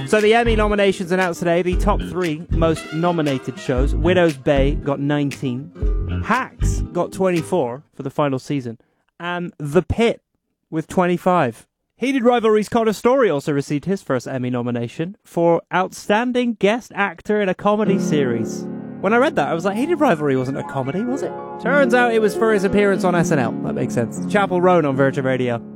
So the Emmy nominations announced today. The top 3 most nominated shows. Widow's Bay got 19. Hacks got 24 for the final season. And The Pit with 25. Heated Rivalry's Connor Story also received his first Emmy nomination for Outstanding Guest Actor in a Comedy Series. When I read that, I was like, Heated Rivalry wasn't a comedy, was it? Turns out it was for his appearance on SNL. That makes sense. Chapel Roan on Virgin Radio.